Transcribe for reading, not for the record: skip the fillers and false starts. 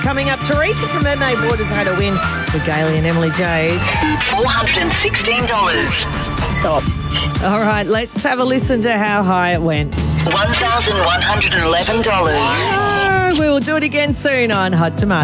Coming up, Teresa from Mermaid Waters had a win with Gailey and Emily Jade. $416. All right, let's have a listen to how high it went. $1,111. We will do it again soon on Hot Tomato.